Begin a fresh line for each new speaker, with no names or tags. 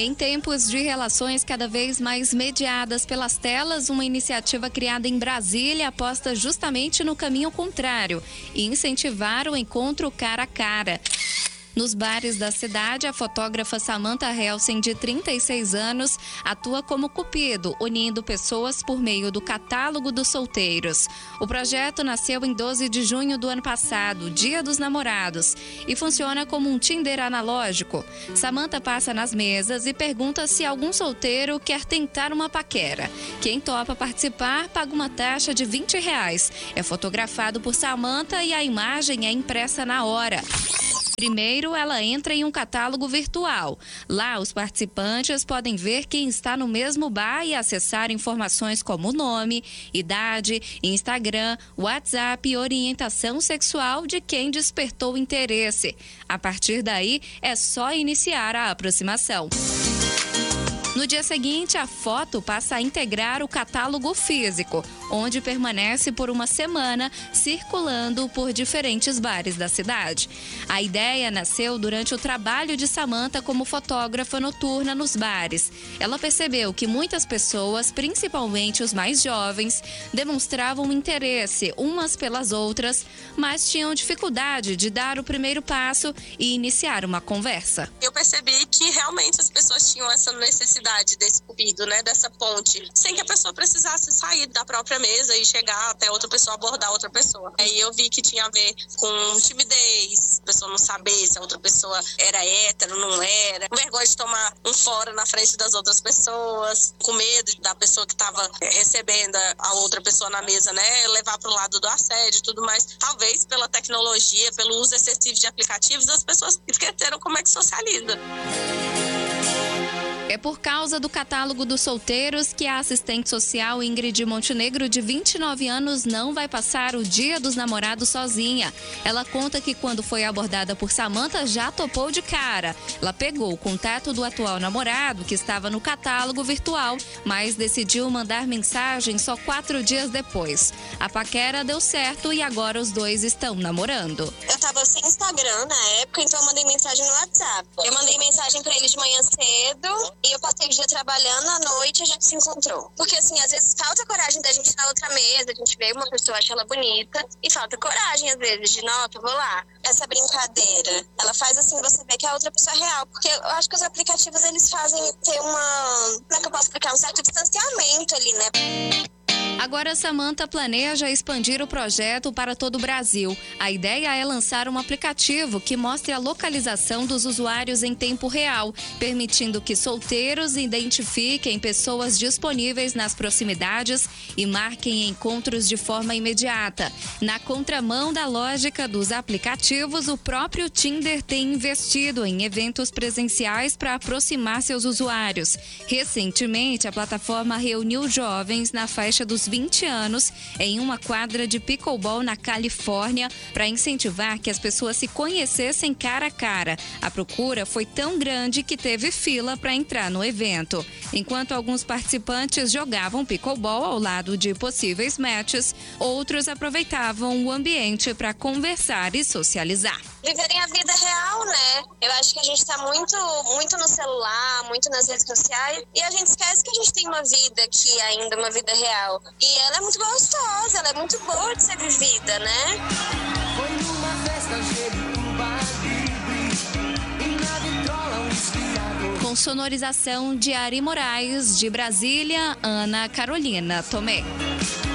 Em tempos de relações cada vez mais mediadas pelas telas, uma iniciativa criada em Brasília aposta justamente no caminho contrário e incentivar o encontro cara a cara. Nos bares da cidade, a fotógrafa Samantha Helsen, de 36 anos, atua como cupido, unindo pessoas por meio do catálogo dos solteiros. O projeto nasceu em 12 de junho do ano passado, Dia dos Namorados, e funciona como um Tinder analógico. Samantha passa nas mesas e pergunta se algum solteiro quer tentar uma paquera. Quem topa participar paga uma taxa de R$20. É fotografado por Samantha e a imagem é impressa na hora. Primeiro, ela entra em um catálogo virtual. Lá, os participantes podem ver quem está no mesmo bar e acessar informações como nome, idade, Instagram, WhatsApp e orientação sexual de quem despertou interesse. A partir daí, é só iniciar a aproximação. No dia seguinte, a foto passa a integrar o catálogo físico, onde permanece por uma semana circulando por diferentes bares da cidade. A ideia nasceu durante o trabalho de Samantha como fotógrafa noturna nos bares. Ela percebeu que muitas pessoas, principalmente os mais jovens, demonstravam interesse umas pelas outras, mas tinham dificuldade de dar o primeiro passo e iniciar uma conversa.
Eu percebi que realmente as pessoas tinham essa necessidade desse cupido, né, dessa ponte, sem que a pessoa precisasse sair da própria mesa e chegar até outra pessoa, abordar outra pessoa. Aí eu vi que tinha a ver com timidez, a pessoa não saber se a outra pessoa era hétero, não era, com vergonha de tomar um fora na frente das outras pessoas, com medo da pessoa que estava recebendo a outra pessoa na mesa, né, levar para o lado do assédio e tudo mais. Talvez pela tecnologia, pelo uso excessivo de aplicativos, as pessoas esqueceram como é que socializa.
É por causa do catálogo dos solteiros que a assistente social Ingrid Montenegro, de 29 anos, não vai passar o Dia dos Namorados sozinha. Ela conta que quando foi abordada por Samantha, já topou de cara. Ela pegou o contato do atual namorado, que estava no catálogo virtual, mas decidiu mandar mensagem só 4 dias depois. A paquera deu certo e agora os dois estão namorando.
Eu tava sem Instagram na época, então eu mandei mensagem no WhatsApp. Eu mandei mensagem pra ele de manhã cedo. E eu passei o dia trabalhando, à noite a gente se encontrou. Porque assim, às vezes falta coragem da gente ir na outra mesa, a gente vê uma pessoa, acha ela bonita, e falta coragem às vezes de, nossa, eu vou lá. Essa brincadeira, ela faz assim, você vê que a outra pessoa é real. Porque eu acho que os aplicativos, eles fazem ter como é que eu posso explicar? Um certo distanciamento ali, né?
Agora, Samantha planeja expandir o projeto para todo o Brasil. A ideia é lançar um aplicativo que mostre a localização dos usuários em tempo real, permitindo que solteiros identifiquem pessoas disponíveis nas proximidades e marquem encontros de forma imediata. Na contramão da lógica dos aplicativos, o próprio Tinder tem investido em eventos presenciais para aproximar seus usuários. Recentemente, a plataforma reuniu jovens na faixa dos 20 anos em uma quadra de pickleball na Califórnia para incentivar que as pessoas se conhecessem cara a cara. A procura foi tão grande que teve fila para entrar no evento. Enquanto alguns participantes jogavam pickleball ao lado de possíveis matches, outros aproveitavam o ambiente para conversar e socializar.
Viverem a vida real, né? Eu acho que a gente tá muito no celular, muito nas redes sociais, e a gente esquece que a gente tem uma vida aqui ainda, uma vida real. E ela é muito gostosa, ela é muito boa de ser vivida, né?
Foi numa festa
Com sonorização de Ari Moraes, de Brasília, Ana Carolina Tomé.